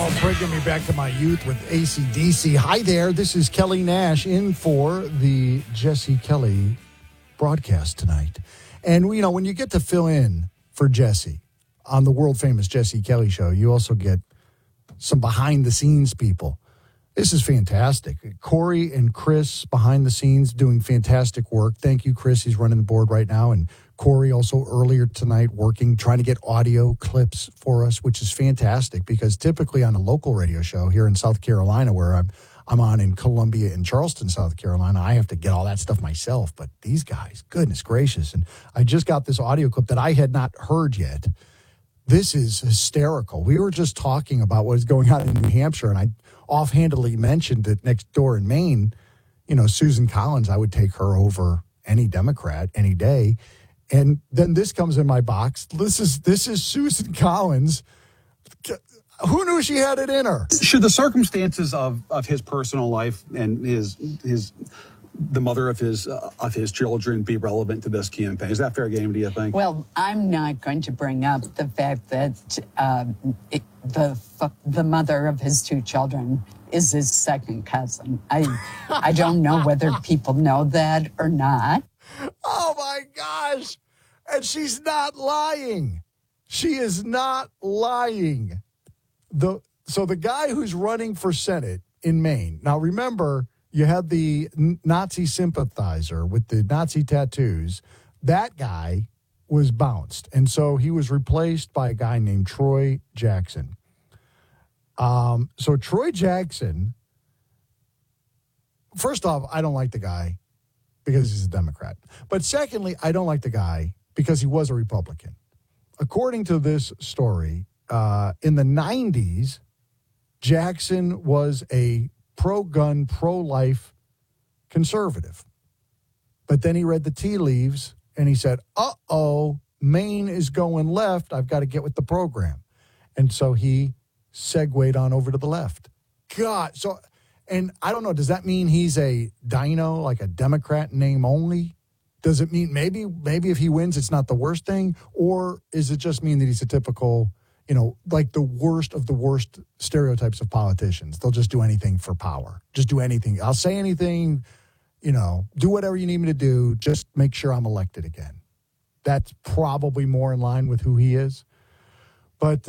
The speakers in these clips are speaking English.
Bringing me back to my youth with AC/DC. Hi there, this is Kelly Nash in for the Jesse Kelly broadcast tonight. And, you know, when you get to fill in for Jesse on the world-famous Jesse Kelly show, you also get some behind-the-scenes people. This is fantastic. Corey and Chris behind the scenes doing fantastic work. Thank you, Chris. He's running the board right now. And Corey also earlier tonight working, trying to get audio clips for us, which is fantastic because typically on a local radio show here in South Carolina, where I'm on in Columbia and Charleston, South Carolina, I have to get all that stuff myself. But these guys, goodness gracious. And I just got this audio clip that I had not heard yet. This is hysterical. We were just talking about what is going on in New Hampshire, and I offhandedly mentioned that next door in Maine, you know, Susan Collins, I would take her over any Democrat any day. And then this comes in my box. This is Susan Collins. Who knew she had it in her? Should the circumstances of his personal life and the mother of his children be relevant to this campaign? Is that fair game, do you think? Well, I'm not going to bring up the fact that the mother of his two children is his second cousin. I don't know whether people know that or not. Oh, my gosh. And she's not lying. She is not lying. So the guy who's running for Senate in Maine, now remember, you had the Nazi sympathizer with the Nazi tattoos. That guy was bounced. And so he was replaced by a guy named Troy Jackson. So Troy Jackson, first off, I don't like the guy because he's a Democrat. But secondly, I don't like the guy because he was a Republican. According to this story, in the 90s, Jackson was a pro-gun, pro-life conservative. But then he read the tea leaves and he said, uh-oh, Maine is going left. I've got to get with the program. And so he segued on over to the left. God, so, and I don't know, does that mean he's a dino, like a Democrat name only? Does it mean maybe if he wins, it's not the worst thing? Or is it just mean that he's a typical, you know, like the worst of the worst stereotypes of politicians? They'll just do anything for power. Just do anything. I'll say anything, you know, do whatever you need me to do. Just make sure I'm elected again. That's probably more in line with who he is. But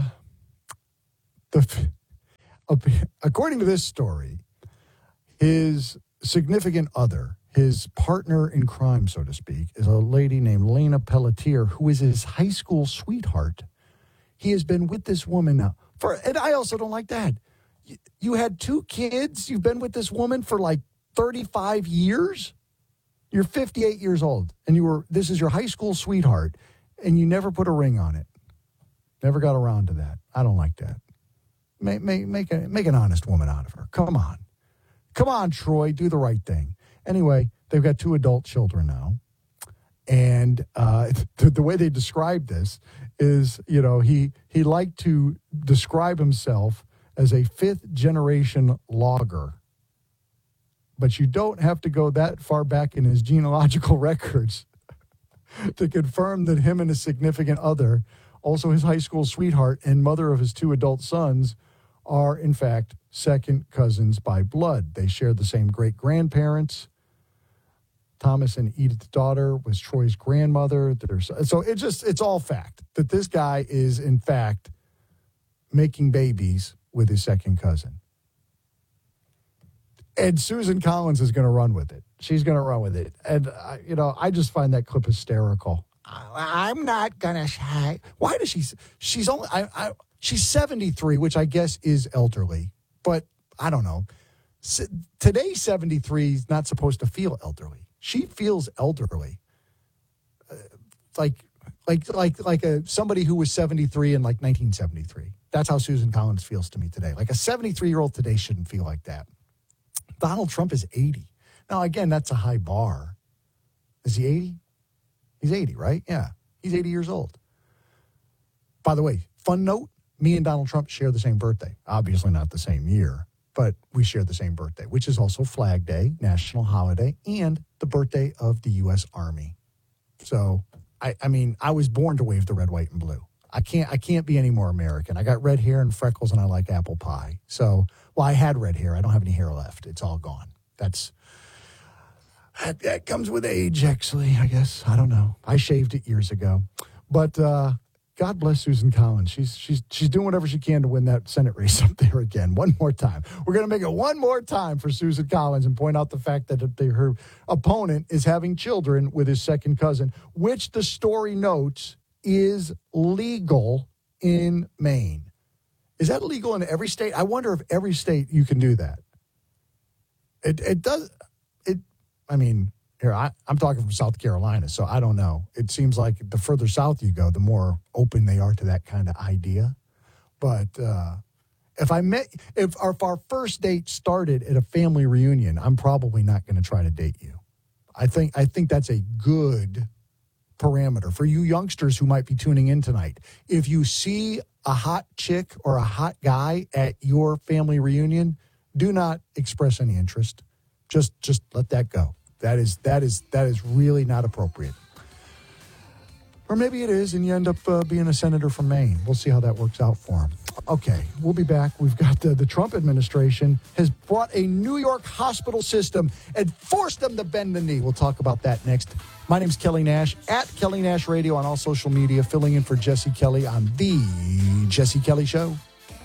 according to this story, his significant other, his partner in crime, so to speak, is a lady named Lena Pelletier, who is his high school sweetheart. He has been with this woman now and I also don't like that. You had two kids. You've been with this woman for like 35 years. You're 58 years old and this is your high school sweetheart and you never put a ring on it. Never got around to that. I don't like that. Make an honest woman out of her. Come on, Troy, do the right thing. Anyway, they've got two adult children now. And the way they describe this is, you know, he liked to describe himself as a fifth-generation logger. But you don't have to go that far back in his genealogical records to confirm that him and his significant other, also his high school sweetheart and mother of his two adult sons, are, in fact, second cousins by blood. They share the same great-grandparents. Thomas and Edith's daughter was Troy's grandmother. So it's all fact that this guy is, in fact, making babies with his second cousin. And Susan Collins is going to run with it. She's going to run with it. And, I just find that clip hysterical. I'm not going to say. Why does she's only, she's 73, which I guess is elderly. But I don't know. Today, 73 is not supposed to feel elderly. She feels elderly, like somebody who was 73 in like 1973. That's how Susan Collins feels to me today. Like a 73-year-old today shouldn't feel like that. Donald Trump is 80. Now, again, that's a high bar. Is he 80? He's 80, right? Yeah, he's 80 years old. By the way, fun note, me and Donald Trump share the same birthday. Obviously not the same year, but we share the same birthday, which is also Flag Day, national holiday, and the birthday of the U.S. Army. So, I mean, I was born to wave the red, white, and blue. I can't be any more American. I got red hair and freckles, and I like apple pie. So, well, I had red hair. I don't have any hair left. It's all gone. That comes with age, actually, I guess. I don't know. I shaved it years ago. But God bless Susan Collins. She's doing whatever she can to win that Senate race up there again. One more time. We're going to make it one more time for Susan Collins and point out the fact that her opponent is having children with his second cousin, which the story notes is legal in Maine. Is that legal in every state? I wonder if every state you can do that. It does. I mean, here, I'm talking from South Carolina, so I don't know. It seems like the further south you go, the more open they are to that kind of idea. But if our first date started at a family reunion, I'm probably not going to try to date you. I think that's a good parameter for you youngsters who might be tuning in tonight. If you see a hot chick or a hot guy at your family reunion, do not express any interest. Just let that go. That is really not appropriate. Or maybe it is, and you end up being a senator from Maine. We'll see how that works out for him. Okay, we'll be back. We've got the Trump administration has brought a New York hospital system and forced them to bend the knee. We'll talk about that next. My name's Kelly Nash, at Kelly Nash Radio on all social media, filling in for Jesse Kelly on The Jesse Kelly Show.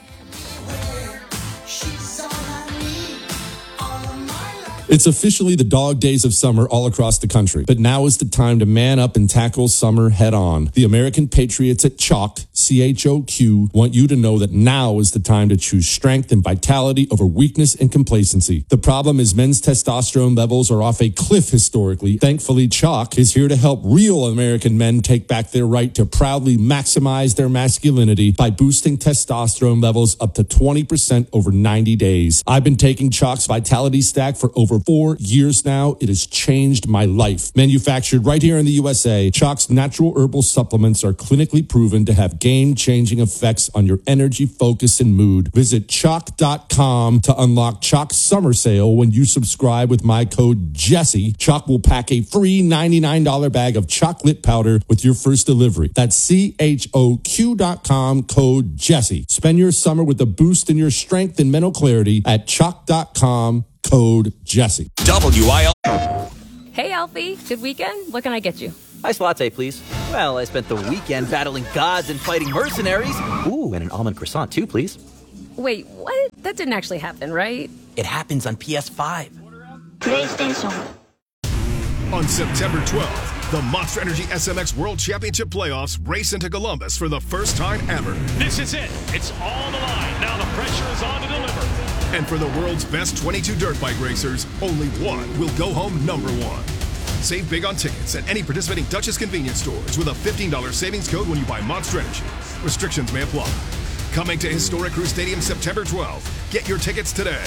It's officially the dog days of summer all across the country, but now is the time to man up and tackle summer head on. The American Patriots at Chalk, CHOQ, want you to know that now is the time to choose strength and vitality over weakness and complacency. The problem is men's testosterone levels are off a cliff historically. Thankfully, Chalk is here to help real American men take back their right to proudly maximize their masculinity by boosting testosterone levels up to 20% over 90 days. I've been taking Chalk's Vitality Stack for over 4 years now. It has changed my life. Manufactured right here in the USA, Chalk's natural herbal supplements are clinically proven to have game-changing effects on your energy, focus, and mood. Visit Chalk.com to unlock Chalk's summer sale. When you subscribe with my code Jesse, Chalk will pack a free $99 bag of chocolate powder with your first delivery. That's CHOQ.com, code Jesse. Spend your summer with a boost in your strength and mental clarity at Chalk.com, code Jesse. WIL. Hey, Alfie. Good weekend? What can I get you? Iced latte, please. Well, I spent the weekend battling gods and fighting mercenaries. Ooh, and an almond croissant, too, please. Wait, what? That didn't actually happen, right? It happens on PS5. PlayStation. On September 12th, the Monster Energy SMX World Championship Playoffs race into Columbus for the first time ever. This is it. It's all the line. Now the pressure is on to deliver. And for the world's best 22 dirt bike racers, only one will go home number one. Save big on tickets at any participating Duchess convenience stores with a $15 savings code when you buy Monster Energy. Restrictions may apply. Coming to Historic Crew Stadium September 12th. Get your tickets today.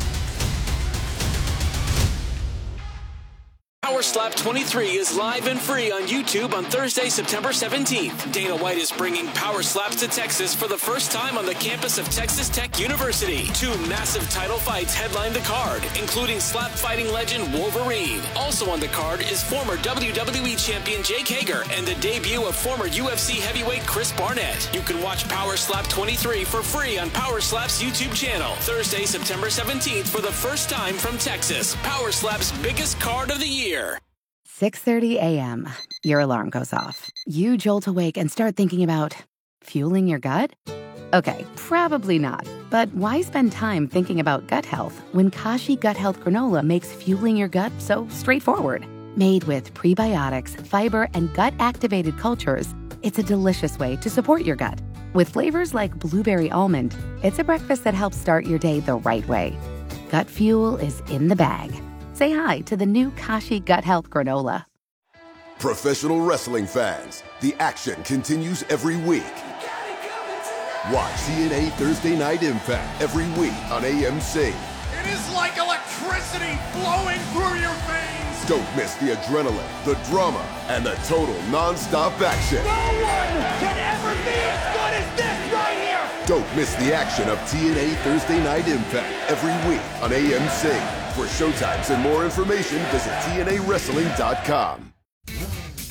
Power Slap 23 is live and free on YouTube on Thursday, September 17th. Dana White is bringing Power Slaps to Texas for the first time on the campus of Texas Tech University. 2 massive title fights headline the card, including slap fighting legend Wolverine. Also on the card is former WWE champion Jake Hager and the debut of former UFC heavyweight Chris Barnett. You can watch Power Slap 23 for free on Power Slap's YouTube channel. Thursday, September 17th for the first time from Texas. Power Slap's biggest card of the year. 6:30 a.m. Your alarm goes off. You jolt awake and start thinking about fueling your gut? Okay, probably not. But why spend time thinking about gut health when Kashi Gut Health Granola makes fueling your gut so straightforward? Made with prebiotics, fiber, and gut-activated cultures, it's a delicious way to support your gut. With flavors like blueberry almond, it's a breakfast that helps start your day the right way. Gut fuel is in the bag. Say hi to the new Kashi Gut Health Granola. Professional wrestling fans, the action continues every week. Watch TNA Thursday Night Impact every week on AMC. It is like electricity flowing through your veins. Don't miss the adrenaline, the drama, and the total non-stop action. No one can ever be as good as this right here. Don't miss the action of TNA Thursday Night Impact every week on AMC. For showtimes and more information, visit TNAWrestling.com.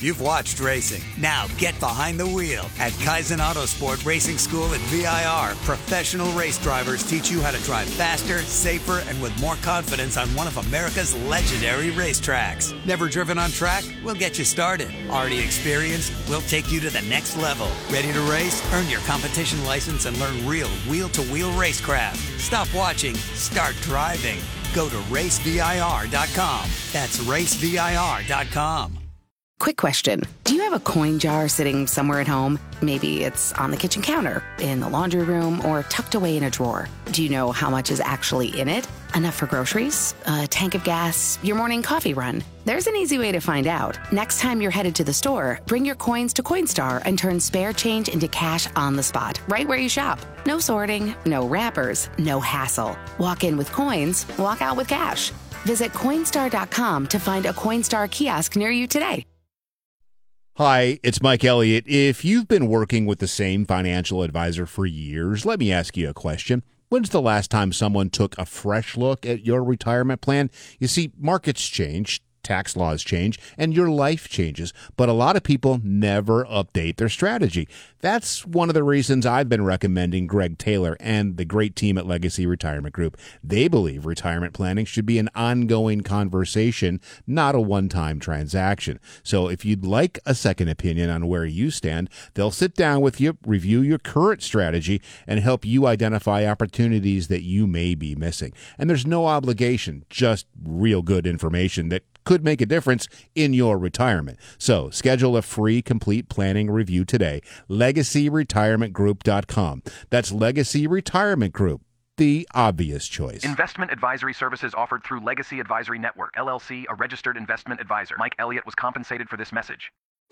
you've watched racing. Now get behind the wheel at Kaizen Autosport Racing School at VIR. Professional race drivers teach you how to drive faster, safer, and with more confidence on one of America's legendary racetracks. Never driven on track? We'll get you started. Already experienced? We'll take you to the next level. Ready to race? Earn your competition license and learn real wheel-to-wheel racecraft. Stop watching. Start driving. Go to racevir.com. That's racevir.com. Quick question. Do you have a coin jar sitting somewhere at home? Maybe it's on the kitchen counter, in the laundry room, or tucked away in a drawer. Do you know how much is actually in it? Enough for groceries, a tank of gas, your morning coffee run? There's an easy way to find out. Next time you're headed to the store, bring your coins to Coinstar and turn spare change into cash on the spot, right where you shop. No sorting, no wrappers, no hassle. Walk in with coins, walk out with cash. Visit Coinstar.com to find a Coinstar kiosk near you today. Hi, it's Mike Elliott. If you've been working with the same financial advisor for years, let me ask you a question. When's the last time someone took a fresh look at your retirement plan? You see, markets change, tax laws change, and your life changes, but a lot of people never update their strategy. That's one of the reasons I've been recommending Greg Taylor and the great team at Legacy Retirement Group. They believe retirement planning should be an ongoing conversation, not a one-time transaction. So if you'd like a second opinion on where you stand, they'll sit down with you, review your current strategy, and help you identify opportunities that you may be missing. And there's no obligation, just real good information that could make a difference in your retirement. So schedule a free complete planning review today. LegacyRetirementGroup.com. That's Legacy Retirement Group, the obvious choice. Investment advisory services offered through Legacy Advisory Network, LLC, a registered investment advisor. Mike Elliott was compensated for this message.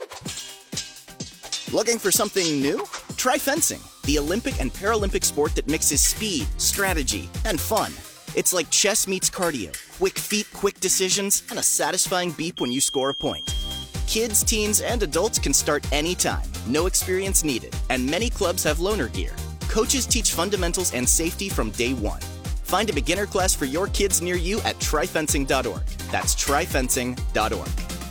Looking for something new? Try fencing, the Olympic and Paralympic sport that mixes speed, strategy, and fun. It's like chess meets cardio. Quick feet, quick decisions, and a satisfying beep when you score a point. Kids, teens, and adults can start anytime. No experience needed. And many clubs have loaner gear. Coaches teach fundamentals and safety from day one. Find a beginner class for your kids near you at tryfencing.org. That's tryfencing.org.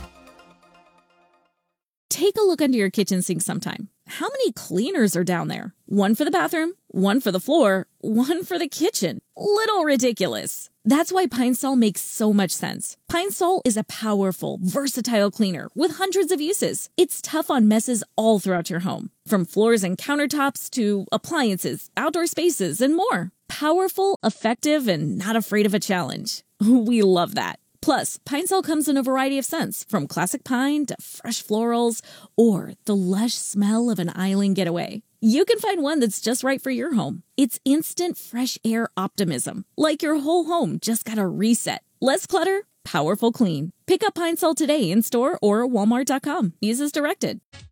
Take a look under your kitchen sink sometime. How many cleaners are down there? One for the bathroom, one for the floor, one for the kitchen. Little ridiculous. That's why Pine Sol makes so much sense. Pine Sol is a powerful, versatile cleaner with hundreds of uses. It's tough on messes all throughout your home, from floors and countertops to appliances, outdoor spaces, and more. Powerful, effective, and not afraid of a challenge. We love that. Plus, Pine Sol comes in a variety of scents, from classic pine to fresh florals, or the lush smell of an island getaway. You can find one that's just right for your home. It's instant fresh air optimism, like your whole home just got a reset. Less clutter, powerful clean. Pick up Pine Sol today in store or Walmart.com. Use as directed.